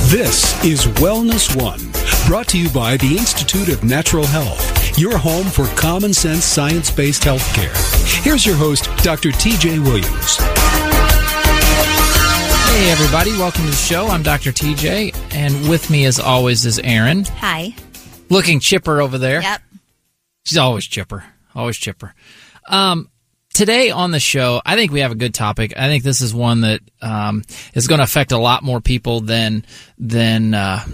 This is Wellness One, brought to you by the Institute of Natural Health, your home for common sense science-based healthcare. Here's your host, Dr. TJ Williams. Hey everybody, welcome to the show. I'm Dr. TJ, and with me as always is Erin. Hi. Looking chipper over there. Yep. She's always chipper. Always chipper. Today on the show, I think we have a good topic. I think this is one that is going to affect a lot more people than not.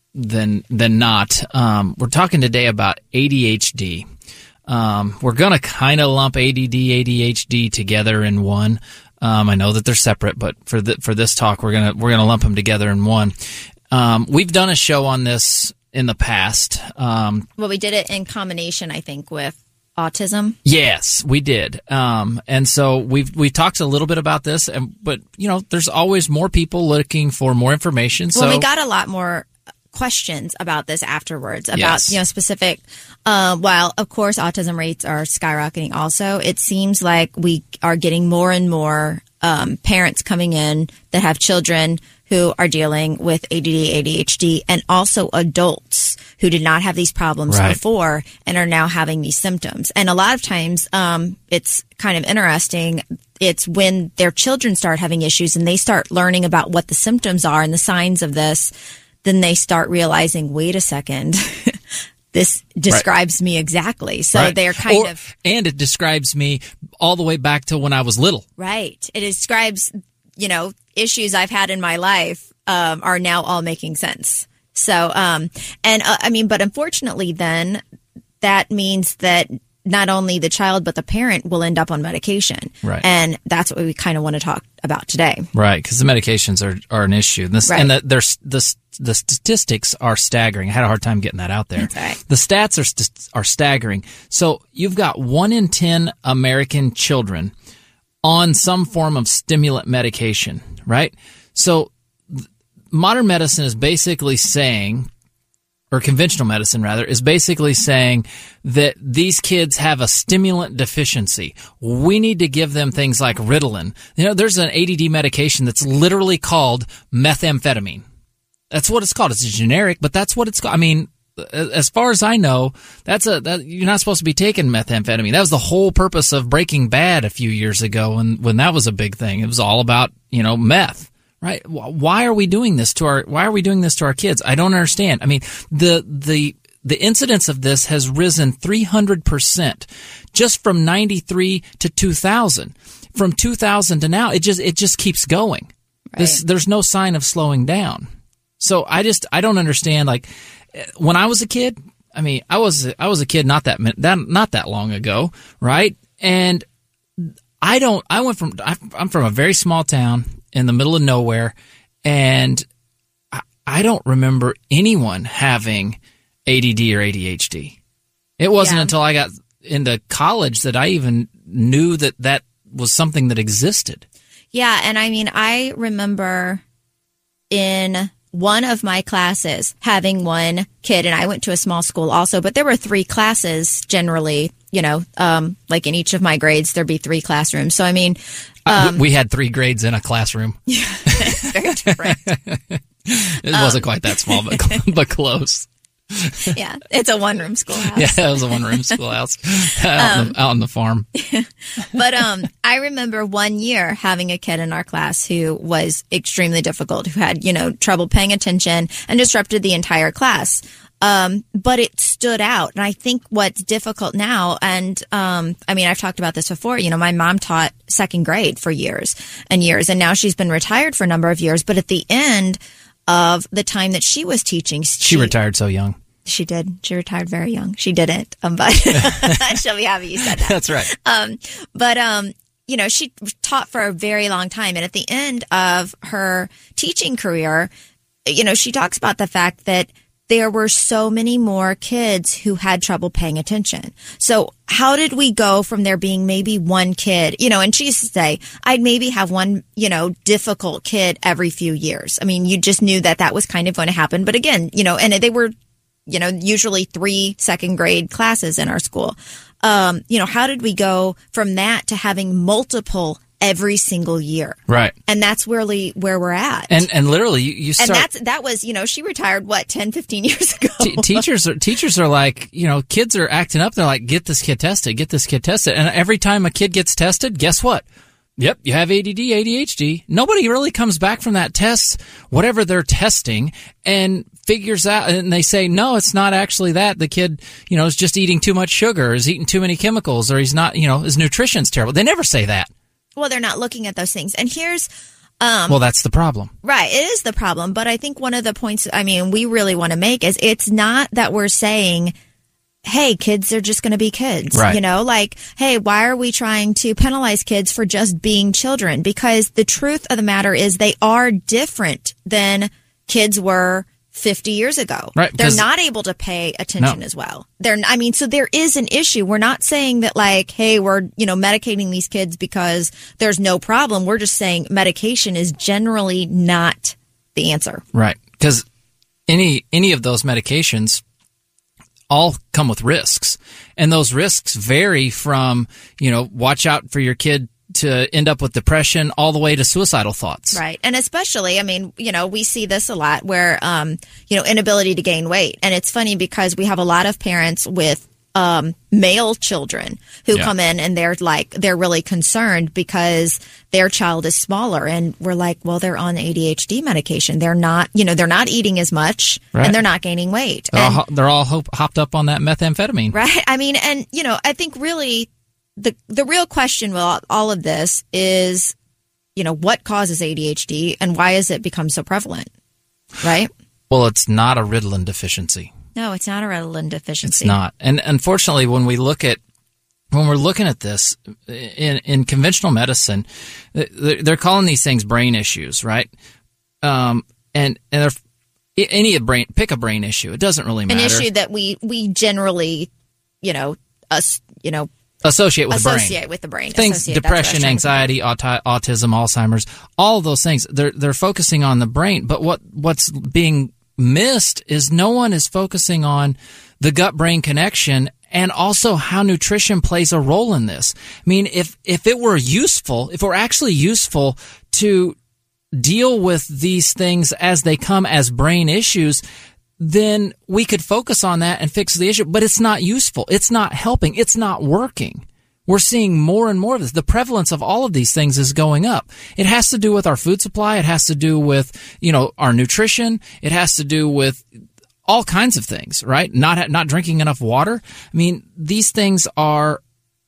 We're talking today about ADHD. We're going to kind of lump ADD, ADHD together in one. I know that they're separate, but for this talk, we're gonna lump them together in one. We've done a show on this in the past. Well, we did it in combination, I think, with autism. Yes, we did. And so we talked a little bit about this, but you know, there's always more people looking for more information. Well, we got a lot more questions about this afterwards, about specific. While of course autism rates are skyrocketing, also it seems like we are getting more and more parents coming in that have children who are dealing with ADD, ADHD, and also adults who did not have these problems before and are now having these symptoms. And a lot of times, it's kind of interesting. It's when their children start having issues and they start learning about what the symptoms are and the signs of this, then they start realizing, wait a second, this describes me exactly. So they're and it describes me all the way back to when I was little. Right. It describes, issues I've had in my life are now all making sense. So, but unfortunately then that means that not only the child but the parent will end up on medication. Right. And that's what we kind of want to talk about today. Right, because the medications are an issue. And the statistics are staggering. I had a hard time getting that out there. That's right. The stats are staggering. So you've got 1 in 10 American children on some form of stimulant medication, right? So modern medicine is basically saying, or conventional medicine rather, is basically saying that these kids have a stimulant deficiency. We need to give them things like Ritalin. There's an ADD medication that's literally called methamphetamine. That's what it's called. It's a generic, but that's what it's called. I mean, as far as I know, you're not supposed to be taking methamphetamine. That was the whole purpose of Breaking Bad a few years ago when that was a big thing. It was all about, meth. Right? Why are we doing this to our kids? I don't understand. I mean, the incidence of this has risen 300% just from 93 to 2000. From 2000 to now, it just keeps going. Right. There's no sign of slowing down. So I don't understand. Like when I was a kid, I mean, I was a kid not that long ago, right? And I'm from a very small town in the middle of nowhere, and I don't remember anyone having ADD or ADHD. It wasn't until I got into college that I even knew that was something that existed. Yeah, and I mean, I remember in one of my classes having one kid, and I went to a small school also, but there were 3 classes generally, like in each of my grades, there'd be 3 classrooms. So, I mean, we had 3 grades in a classroom. Yeah, it's very different. It wasn't quite that small, but close. Yeah, it's a one-room schoolhouse. Yeah, it was a one-room schoolhouse out on the farm. But I remember one year having a kid in our class who was extremely difficult, who had, trouble paying attention and disrupted the entire class. But it stood out. And I think what's difficult now, and I've talked about this before, my mom taught second grade for years and years, and now she's been retired for a number of years. But at the end of the time that she was teaching, she retired so young. She did. She retired very young. She didn't, but she'll be happy you said that. That's right. She taught for a very long time. And at the end of her teaching career, she talks about the fact that there were so many more kids who had trouble paying attention. So how did we go from there being maybe one kid, and she used to say, I'd maybe have one, difficult kid every few years. I mean, you just knew that was kind of going to happen. But again, and they were, usually 3 second grade classes in our school. How did we go from that to having multiple every single year. Right. And that's really where we're at. And literally you start. And that was, she retired, 10, 15 years ago. Teachers are like, kids are acting up. They're like, get this kid tested. And every time a kid gets tested, guess what? Yep, you have ADD, ADHD. Nobody really comes back from that test, whatever they're testing, and figures out, and they say, no, it's not actually that. The kid, is just eating too much sugar, or is eating too many chemicals, or he's not, his nutrition's terrible. They never say that. Well, they're not looking at those things. And here's... well, that's the problem. Right, it is the problem. But I think one of the points, we really want to make is it's not that we're saying, hey, kids are just going to be kids. Right. Hey, why are we trying to penalize kids for just being children? Because the truth of the matter is they are different than kids were 50 years ago. Right. They're not able to pay attention as well. So there is an issue. We're not saying that hey, we're, medicating these kids because there's no problem. We're just saying medication is generally not the answer. Right. Because any of those medications all come with risks. And those risks vary from, watch out for your kid to end up with depression all the way to suicidal thoughts. Right. And especially, we see this a lot where, inability to gain weight. And it's funny because we have a lot of parents with male children who come in and they're really concerned because their child is smaller, and we're like, well, they're on ADHD medication. They're not, they're not eating as much, and they're not gaining weight. They're all hopped up on that methamphetamine. Right. I think really the real question with all of this is, what causes ADHD and why has it become so prevalent? Right. Well, it's not a Ritalin deficiency. No, it's not a Ritalin deficiency. It's not. And unfortunately, when we're looking at this in conventional medicine, they're calling these things brain issues, right? And they're pick a brain issue. It doesn't really matter. An issue that we generally, associate with the brain. Things, depression, anxiety, autism, Alzheimer's, all of those things. They're focusing on the brain, but what's being missed is no one is focusing on the gut-brain connection and also how nutrition plays a role in this. If it were useful, if it were actually useful to deal with these things as they come as brain issues, then we could focus on that and fix the issue. But it's not useful. It's not helping. It's not working. We're seeing more and more of this. The prevalence of all of these things is going up. It has to do with our food supply. It has to do with, our nutrition. It has to do with all kinds of things, right? Not drinking enough water. These things are,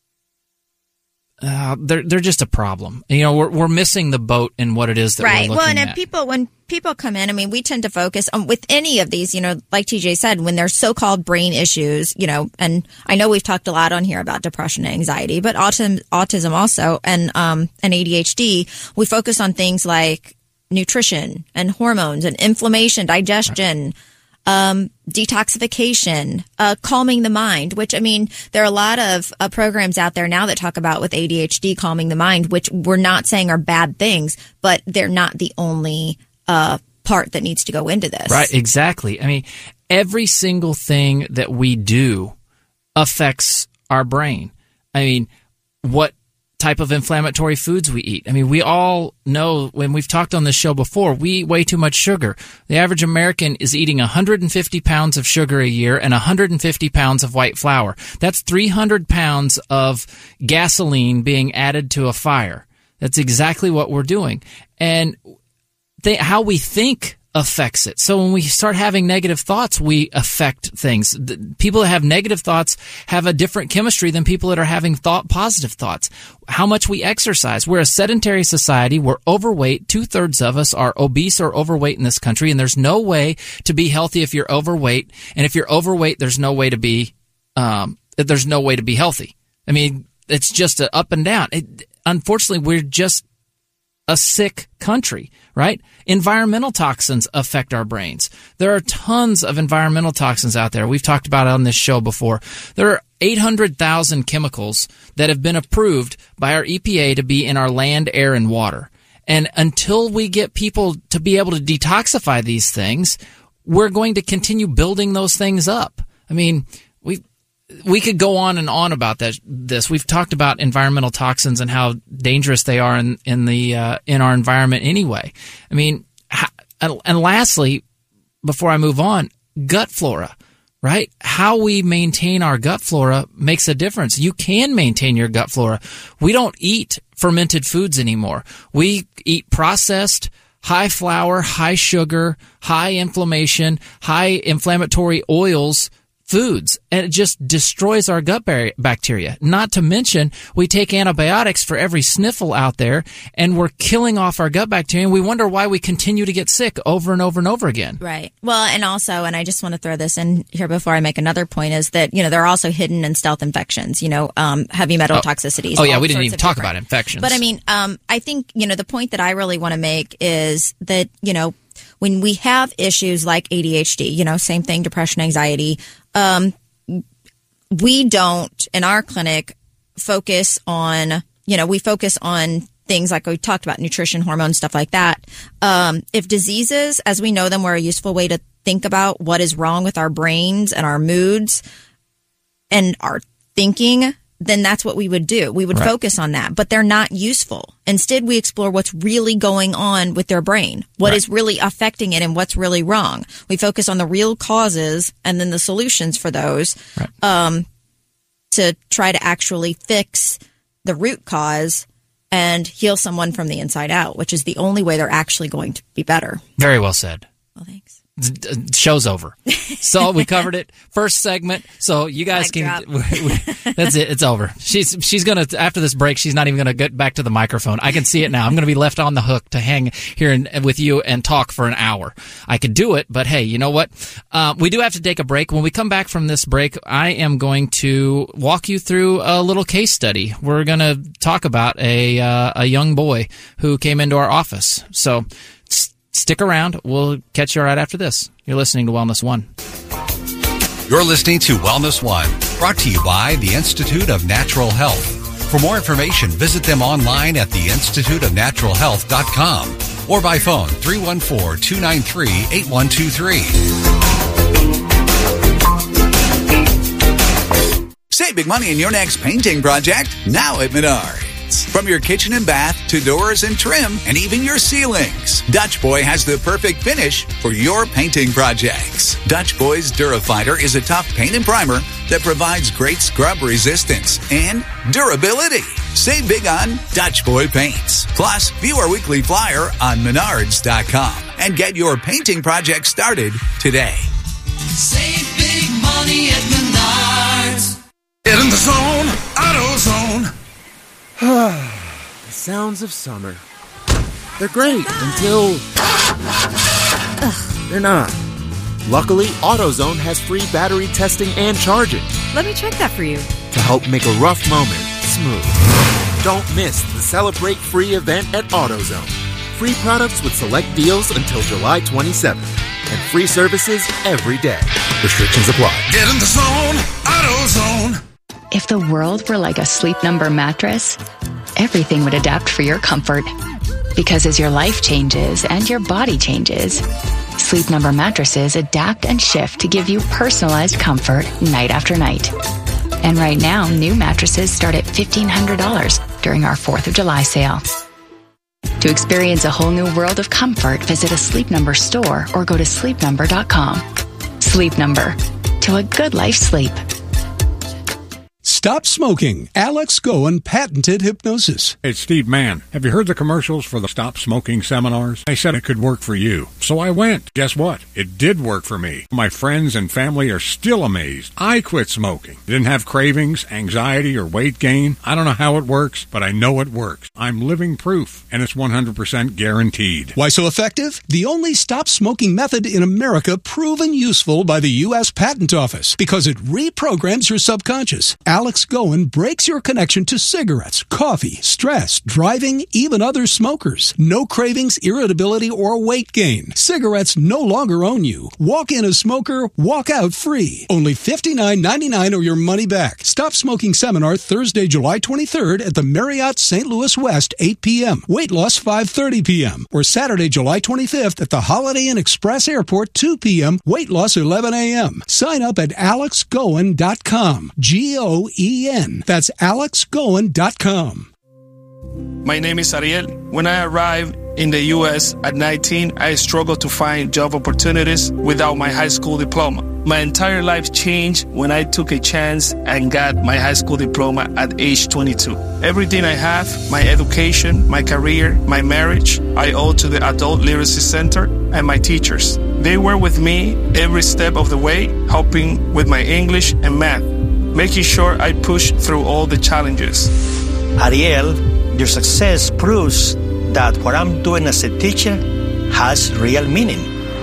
they're just a problem. We're missing the boat in what it is that we're looking at. When people come in, we tend to focus on with any of these, like TJ said, when they're so-called brain issues, and I know we've talked a lot on here about depression and anxiety, but autism also, and ADHD, we focus on things like nutrition and hormones and inflammation, digestion, detoxification, calming the mind, which, there are a lot of programs out there now that talk about with ADHD, calming the mind, which we're not saying are bad things, but they're not the only part that needs to go into this. Right, exactly. Every single thing that we do affects our brain. What type of inflammatory foods we eat. We all know, when we've talked on this show before, we eat way too much sugar. The average American is eating 150 pounds of sugar a year and 150 pounds of white flour. That's 300 pounds of gasoline being added to a fire. That's exactly what we're doing. And how we think affects it. So when we start having negative thoughts, we affect things. People that have negative thoughts have a different chemistry than people that are having positive thoughts. How much we exercise. We're a sedentary society. We're overweight. 2/3 of us are obese or overweight in this country, and there's no way to be healthy if you're overweight. And if you're overweight, there's no way to be healthy. It's just an up and down. Unfortunately, we're just a sick country, right? Environmental toxins affect our brains. There are tons of environmental toxins out there. We've talked about it on this show before. There are 800,000 chemicals that have been approved by our EPA to be in our land, air, and water. And until we get people to be able to detoxify these things, we're going to continue building those things up. we could go on and on about this. We've talked about environmental toxins and how dangerous they are in our environment anyway. I mean, and lastly, before I move on, gut flora, right? How we maintain our gut flora makes a difference. You can maintain your gut flora. We don't eat fermented foods anymore. We eat processed, high flour, high sugar, high inflammation, high inflammatory oils foods, and it just destroys our gut bacteria. Not to mention, we take antibiotics for every sniffle out there, and we're killing off our gut bacteria, and we wonder why we continue to get sick over and over and over again. Right. Well, and also, and I just want to throw this in here before I make another point, is that, there are also hidden and stealth infections, heavy metal toxicities. Oh, yeah, we didn't even talk about infections. But I mean, I think, the point that I really want to make is that, when we have issues like ADHD, same thing, depression, anxiety, we don't, in our clinic, focus on, we focus on things like we talked about, nutrition, hormones, stuff like that. If diseases, as we know them, were a useful way to think about what is wrong with our brains and our moods and our thinking, then that's what we would do. We would focus on that, but they're not useful. Instead, we explore what's really going on with their brain, what is really affecting it and what's really wrong. We focus on the real causes and then the solutions for those to try to actually fix the root cause and heal someone from the inside out, which is the only way they're actually going to be better. Very well said. Well, thanks. Show's over. So we covered it. First segment. So you guys can. That's it. It's over. She's gonna, after this break, she's not even gonna get back to the microphone. I can see it now. I'm gonna be left on the hook to hang here with you and talk for an hour. I could do it, but hey, you know what? We do have to take a break. When we come back from this break, I am going to walk you through a little case study. We're gonna talk about a young boy who came into our office. So stick around. We'll catch you right after this. You're listening to Wellness One. You're listening to Wellness One, brought to you by the Institute of Natural Health. For more information, visit them online at theinstituteofnaturalhealth.com or by phone 314-293-8123. Save big money in your next painting project now at Menards. From your kitchen and bath to doors and trim and even your ceilings, Dutch Boy has the perfect finish for your painting projects. Dutch Boy's Durafighter is a tough paint and primer that provides great scrub resistance and durability. Save big on Dutch Boy paints. Plus, view our weekly flyer on Menards.com and get your painting project started today. Save big money at Menards. Get in the zone, AutoZone. The sounds of summer. They're great until they're not. Luckily, AutoZone has free battery testing and charging Let me check that for you. to help make a rough moment smooth. Don't miss the Celebrate Free event at AutoZone. Free products with select deals until July 27th. And free services every day. Restrictions apply. Get in the zone, AutoZone. If the world were like a Sleep Number mattress, everything would adapt for your comfort. Because as your life changes and your body changes, Sleep Number mattresses adapt and shift to give you personalized comfort night after night. And right now, new mattresses start at $1,500 during our 4th of July sale. To experience a whole new world of comfort, visit a Sleep Number store or go to sleepnumber.com. Sleep Number. To a good life sleep. Stop smoking. Alex Goen patented hypnosis. It's Steve Mann. Have you heard the commercials for the Stop Smoking seminars? They said it could work for you. So I went. Guess what? It did work for me. My friends and family are still amazed. I quit smoking. Didn't have cravings, anxiety, or weight gain. I don't know how it works, but I know it works. I'm living proof, and it's 100% guaranteed. Why so effective? The only stop smoking method in America proven useful by the U.S. Patent Office because it reprograms your subconscious. Alex Alex Goen breaks your connection to cigarettes, coffee, stress, driving, even other smokers. No cravings, irritability, or weight gain. Cigarettes no longer own you. Walk in a smoker, walk out free. Only $59.99 or your money back. Stop Smoking Seminar Thursday, July 23rd at the Marriott St. Louis West, 8 p.m. Weight loss 5:30 p.m. Or Saturday, July 25th at the Holiday Inn Express Airport, 2 p.m. Weight loss 11 a.m. Sign up at alexgoen.com. Goen. That's alexgoen.com. My name is Ariel. When I arrived in the U.S. at 19, I struggled to find job opportunities without my high school diploma. My entire life changed when I took a chance and got my high school diploma at age 22. Everything I have, my education, my career, my marriage, I owe to the Adult Literacy Center and my teachers. They were with me every step of the way, helping with my English and math, making sure I pushed through all the challenges. Ariel, your success proves that what I'm doing as a teacher has real meaning.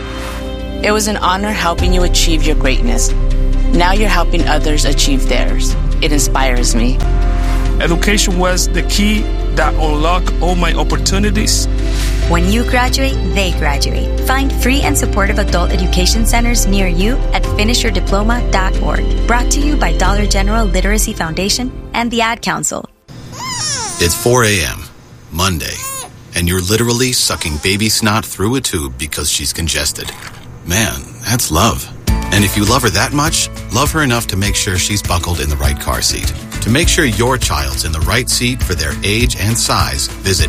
It was an honor helping you achieve your greatness. Now you're helping others achieve theirs. It inspires me. Education was the key that unlocked all my opportunities. When you graduate, they graduate. Find free and supportive adult education centers near you at finishyourdiploma.org. Brought to you by Dollar General Literacy Foundation and the Ad Council. It's 4 a.m., Monday, and you're literally sucking baby snot through a tube because she's congested. Man, that's love. And if you love her that much, love her enough to make sure she's buckled in the right car seat. To make sure your child's in the right seat for their age and size, visit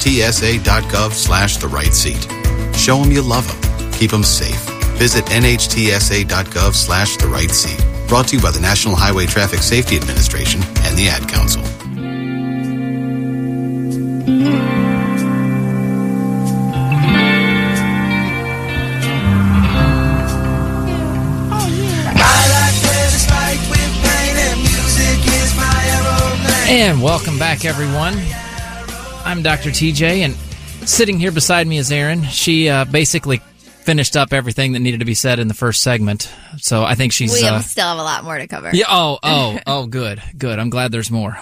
nhtsa.gov/the right seat. Show them you love them. Keep them safe. Visit nhtsa.gov/the right seat. Brought to you by the National Highway Traffic Safety Administration and the Ad Council. And welcome back, everyone. I'm Dr. TJ, and sitting here beside me is Erin. She basically finished up everything that needed to be said in the first segment, so I think she's... We still have a lot more to cover. Yeah. Good. I'm glad there's more.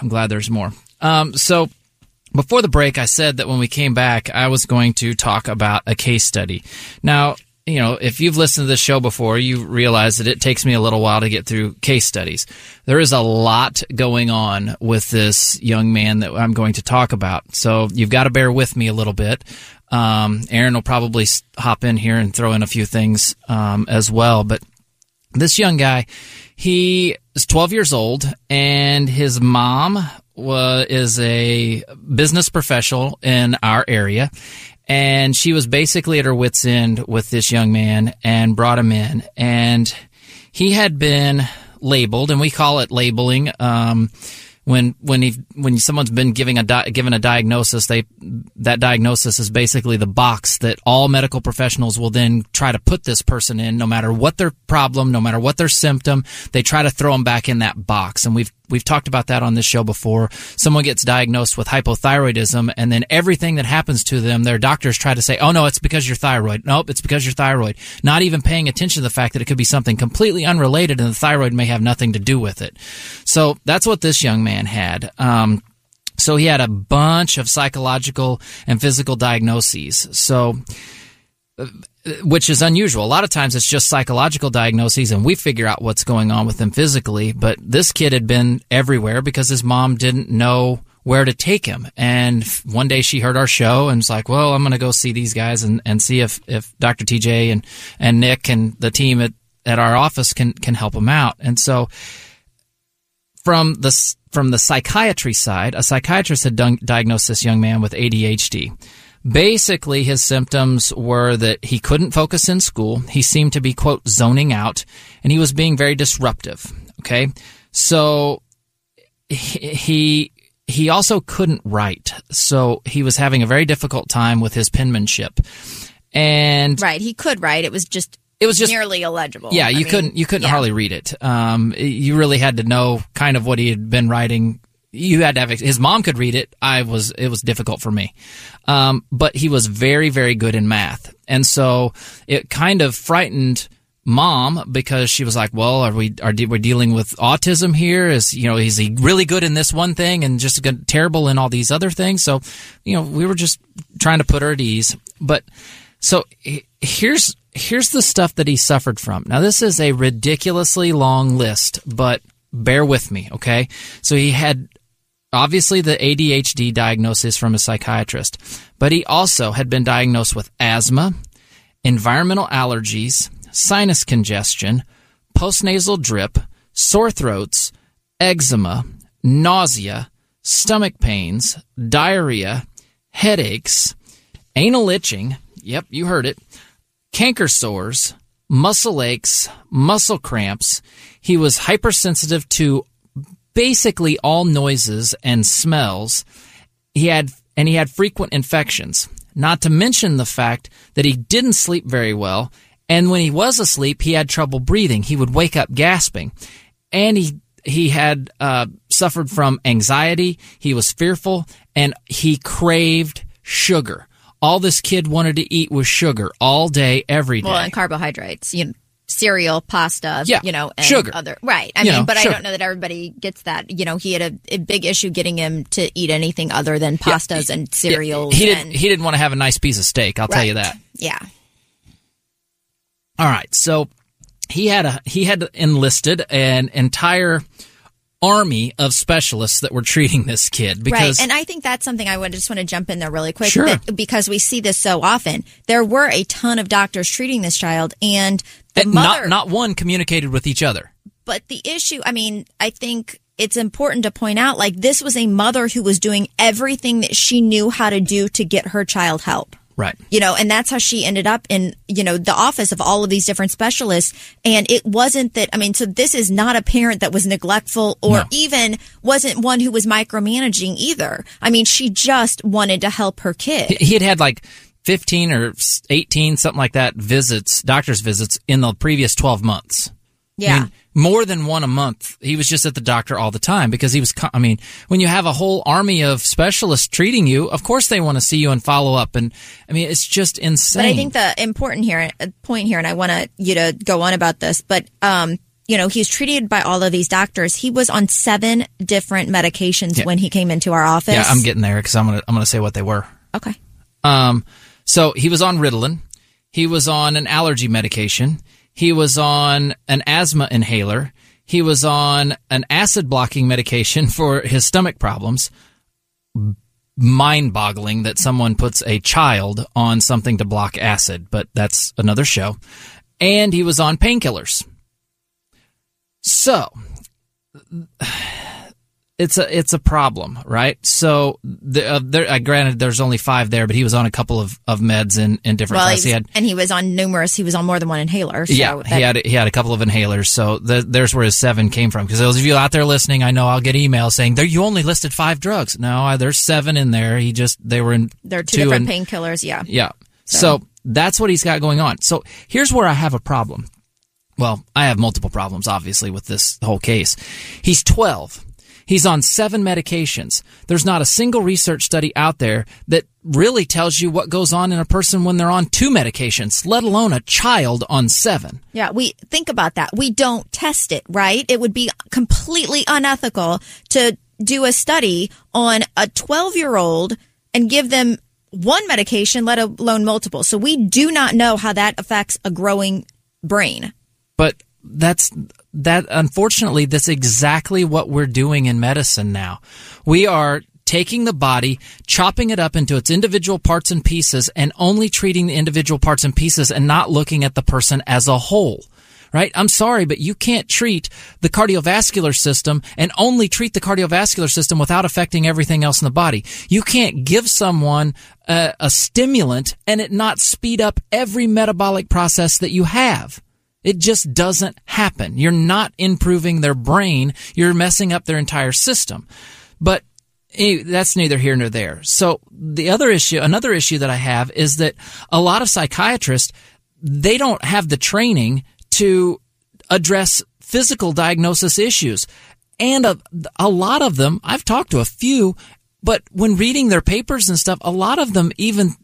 So before the break, I said that when we came back, I was going to talk about a case study. Now, you know, if you've listened to this show before, you realize that it takes me a little while to get through case studies. There is a lot going on with this young man that I'm going to talk about, so you've got to bear with me a little bit. Erin will probably hop in here and throw in a few things as well, but this young guy, he is 12 years old, and his mom is a business professional in our area. And she was basically at her wit's end with this young man and brought him in. And he had been labeled, and we call it labeling. When someone's been given a diagnosis, that diagnosis is basically the box that all medical professionals will then try to put this person in, no matter what their problem, no matter what their symptom. They try to throw them back in that box, and we've talked about that on this show before. Someone gets diagnosed with hypothyroidism, and then everything that happens to them, their doctors try to say, oh, no, it's because you're thyroid. Nope, it's because you're thyroid. Not even paying attention to the fact that it could be something completely unrelated, and the thyroid may have nothing to do with it. So that's what this young man had. So he had a bunch of psychological and physical diagnoses. So... which is unusual. A lot of times it's just psychological diagnoses and we figure out what's going on with him physically, but this kid had been everywhere because his mom didn't know where to take him. And one day she heard our show and was like, well, I'm going to go see these guys and see if Dr. TJ and Nick and the team at our office can help him out. And so from the psychiatry side, a psychiatrist had diagnosed this young man with ADHD. Basically, his symptoms were that he couldn't focus in school. He seemed to be, quote, zoning out, and he was being very disruptive, okay? So he also couldn't write, so he was having a very difficult time with his penmanship. And right, he could write. It was just nearly illegible. Yeah, you couldn't hardly read it. You really had to know kind of what he had been writing. You had to have, his mom could read it. It was difficult for me. But he was very, very good in math. And so it kind of frightened mom because she was like, well, are we dealing with autism here? Is he really good in this one thing and just terrible in all these other things? So, we were just trying to put her at ease. But so here's the stuff that he suffered from. Now, this is a ridiculously long list, but bear with me, okay? So he had obviously the ADHD diagnosis from a psychiatrist, but he also had been diagnosed with asthma, environmental allergies, sinus congestion, postnasal drip, sore throats, eczema, nausea, stomach pains, diarrhea, headaches, anal itching, yep, you heard it, canker sores, muscle aches, muscle cramps. He was hypersensitive to basically all noises and smells. He had frequent infections, not to mention the fact that he didn't sleep very well, and when he was asleep, he had trouble breathing. He would wake up gasping, and he had suffered from anxiety. He was fearful, and he craved sugar. All this kid wanted to eat was sugar all day, every day. Well, and carbohydrates, cereal, pasta, and sugar. Other, right. I mean, but sugar. I don't know that everybody gets that. He had a big issue getting him to eat anything other than pastas and cereals. He didn't want to have a nice piece of steak, I'll tell you that. Yeah. All right. So he had enlisted an entire army of specialists that were treating this kid. Because, right, and I think that's something I just want to jump in there really quick. Sure. Because we see this so often. There were a ton of doctors treating this child, and the mother... Not one communicated with each other. But the issue, I think it's important to point out, this was a mother who was doing everything that she knew how to do to get her child help. Right. And that's how she ended up in, the office of all of these different specialists. And it wasn't that, so this is not a parent that was neglectful or even wasn't one who was micromanaging either. She just wanted to help her kid. He had 15 or 18, something like that, doctor's visits in the previous 12 months. Yeah. More than one a month. He was just at the doctor all the time because he was, when you have a whole army of specialists treating you, of course they want to see you and follow up. And it's just insane. But I think the important point here, and I want you to go on about this, but, he's treated by all of these doctors. He was on 7 different medications when he came into our office. Yeah, I'm getting there because I'm gonna say what they were. Okay. So he was on Ritalin. He was on an allergy medication. He was on an asthma inhaler. He was on an acid-blocking medication for his stomach problems. Mind-boggling that someone puts a child on something to block acid, but that's another show. And he was on painkillers. So, it's a problem, right? So, granted, there's only 5 there, but he was on a couple of meds in different classes. He was on more than one inhaler. So yeah, he had a couple of inhalers. So there's where his 7 came from. Because those of you out there listening, I know I'll get emails saying, you only listed 5 drugs. No, there's 7 in there. They're 2 different painkillers. Yeah. Yeah. So that's what he's got going on. So here's where I have a problem. Well, I have multiple problems, obviously, with this whole case. He's 12. He's on 7 medications. There's not a single research study out there that really tells you what goes on in a person when they're on 2 medications, let alone a child on 7. Yeah, we think about that. We don't test it, right? It would be completely unethical to do a study on a 12-year-old and give them 1 medication, let alone multiple. So we do not know how that affects a growing brain. But unfortunately, that's exactly what we're doing in medicine now. We are taking the body, chopping it up into its individual parts and pieces, and only treating the individual parts and pieces and not looking at the person as a whole. Right? I'm sorry, but you can't treat the cardiovascular system and only treat the cardiovascular system without affecting everything else in the body. You can't give someone a stimulant and it not speed up every metabolic process that you have. It just doesn't happen. You're not improving their brain. You're messing up their entire system. But that's neither here nor there. So another issue that I have is that a lot of psychiatrists, they don't have the training to address physical diagnosis issues. And a lot of them, I've talked to a few, but when reading their papers and stuff, a lot of them even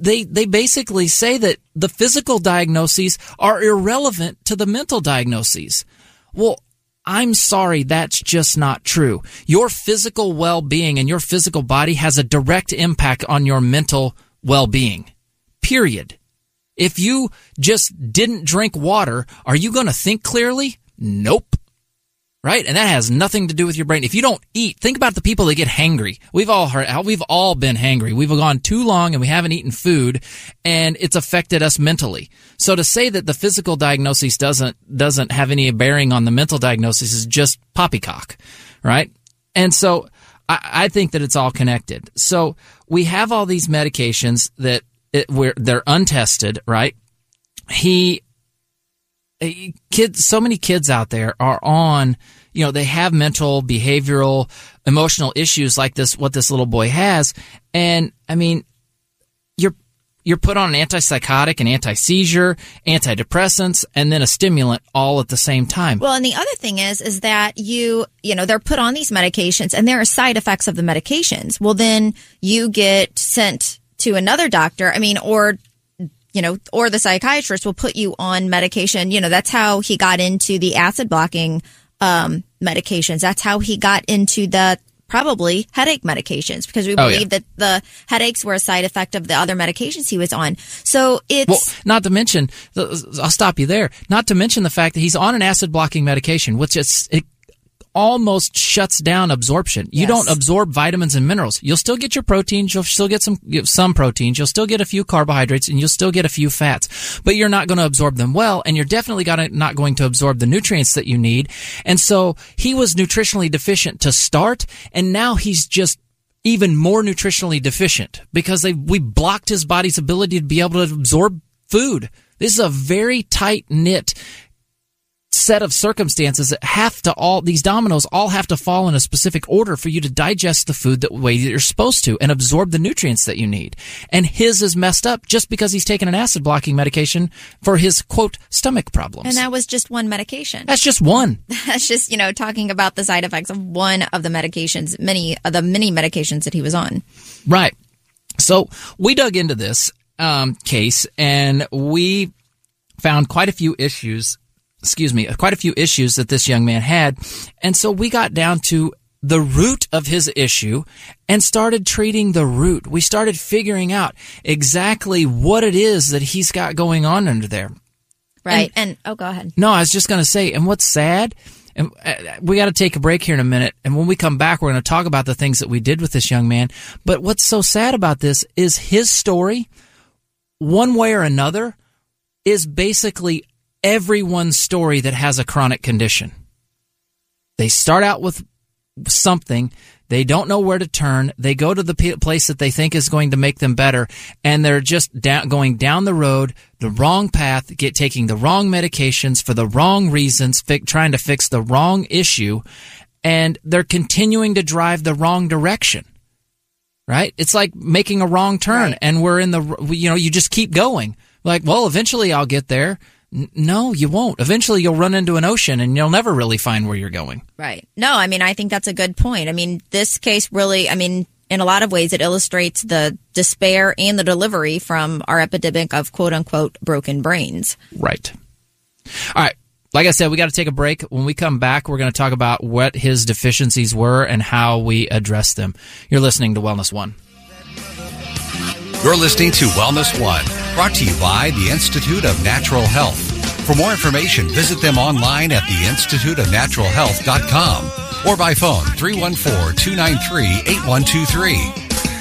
they basically say that the physical diagnoses are irrelevant to the mental diagnoses. Well, I'm sorry, that's just not true. Your physical well-being and your physical body has a direct impact on your mental well-being. Period. If you just didn't drink water, are you going to think clearly? Nope. Right? And that has nothing to do with your brain. If you don't eat, think about the people that get hangry. We've all been hangry. We've gone too long and we haven't eaten food, and it's affected us mentally. So to say that the physical diagnosis doesn't have any bearing on the mental diagnosis is just poppycock, right? And so I think that it's all connected. So we have all these medications that they're untested, right? So many kids out there are on, they have mental, behavioral, emotional issues like this, what this little boy has. And I mean, you're put on an antipsychotic, an anti-seizure, antidepressants, and then a stimulant all at the same time. Well, and the other thing is that they're put on these medications and there are side effects of the medications. Well, then you get sent to another doctor. I mean, or the psychiatrist will put you on medication. That's how he got into the acid blocking medications. That's how he got into the probably headache medications, because we believe that the headaches were a side effect of the other medications he was on. So not to mention, I'll stop you there. Not to mention the fact that he's on an acid blocking medication, which it almost shuts down absorption. You don't absorb vitamins and minerals. You'll still get your proteins. You'll still get some proteins. You'll still get a few carbohydrates, and you'll still get a few fats. But you're not going to absorb them well, and you're definitely not going to absorb the nutrients that you need. And so he was nutritionally deficient to start, and now he's just even more nutritionally deficient because we blocked his body's ability to be able to absorb food. This is a very tight-knit set of circumstances that these dominoes all have to fall in a specific order for you to digest the food the way that you're supposed to and absorb the nutrients that you need. And his is messed up just because he's taken an acid blocking medication for his, quote, stomach problems. And that was just one medication. That's just one. That's just, talking about the side effects of one of the medications, many medications that he was on. Right. So we dug into this case, and we found quite a few issues that this young man had. And so we got down to the root of his issue and started treating the root. We started figuring out exactly what it is that he's got going on under there. Right. And go ahead. No, I was just going to say, and what's sad, and we got to take a break here in a minute. And when we come back, we're going to talk about the things that we did with this young man. But what's so sad about this is his story, one way or another, is basically everyone's story that has a chronic condition. They start out with something, they don't know where to turn, they go to the place that they think is going to make them better, and they're just going down the road, the wrong path, taking the wrong medications for the wrong reasons, trying to fix the wrong issue, and they're continuing to drive the wrong direction. Right? It's like making a wrong turn, and we're in you just keep going. Like, well, eventually I'll get there. No, you won't. Eventually you'll run into an ocean and you'll never really find where you're going. Right. No, I mean, I think that's a good point. I mean, this case really, in a lot of ways, it illustrates the despair and the delivery from our epidemic of quote unquote broken brains. Right. All right. Like I said, we got to take a break. When we come back, we're going to talk about what his deficiencies were and how we address them. You're listening to Wellness One. You're listening to Wellness One, brought to you by the Institute of Natural Health. For more information, visit them online at theinstituteofnaturalhealth.com or by phone 314-293-8123.